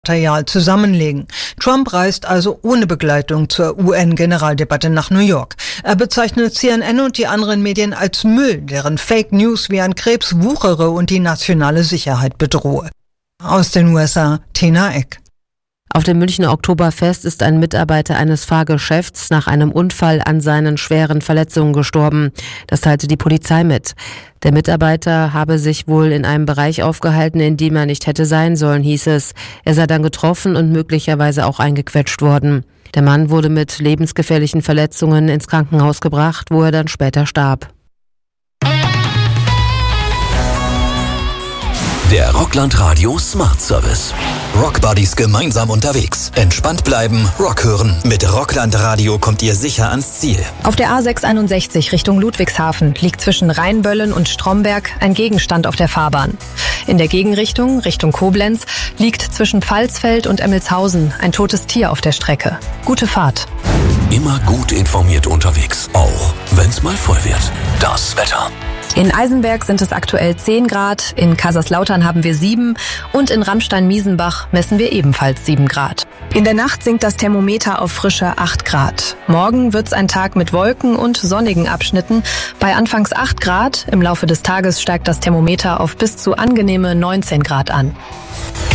Material zusammenlegen. Trump reist also ohne Begleitung zur UN-Generaldebatte nach New York. Er bezeichnet CNN und die anderen Medien als Müll, deren Fake News wie ein Krebs wuchere und die nationale Sicherheit bedrohe. Aus den USA, Tina Eck. Auf dem Münchner Oktoberfest ist ein Mitarbeiter eines Fahrgeschäfts nach einem Unfall an seinen schweren Verletzungen gestorben. Das teilte die Polizei mit. Der Mitarbeiter habe sich wohl in einem Bereich aufgehalten, in dem er nicht hätte sein sollen, hieß es. Er sei dann getroffen und möglicherweise auch eingequetscht worden. Der Mann wurde mit lebensgefährlichen Verletzungen ins Krankenhaus gebracht, wo er dann später starb. Der Rockland Radio Smart Service. Rock Buddies gemeinsam unterwegs. Entspannt bleiben, Rock hören. Mit Rockland Radio kommt ihr sicher ans Ziel. Auf der A661 Richtung Ludwigshafen liegt zwischen Rheinböllen und Stromberg ein Gegenstand auf der Fahrbahn. In der Gegenrichtung, Richtung Koblenz, liegt zwischen Pfalzfeld und Emmelshausen ein totes Tier auf der Strecke. Gute Fahrt. Immer gut informiert unterwegs, auch wenn's mal voll wird. Das Wetter. In Eisenberg sind es aktuell 10 Grad, in Kaiserslautern haben wir 7 und in Ramstein-Miesenbach messen wir ebenfalls 7 Grad. In der Nacht sinkt das Thermometer auf frische 8 Grad. Morgen wird's ein Tag mit Wolken und sonnigen Abschnitten. Bei anfangs 8 Grad, im Laufe des Tages steigt das Thermometer auf bis zu angenehme 19 Grad an.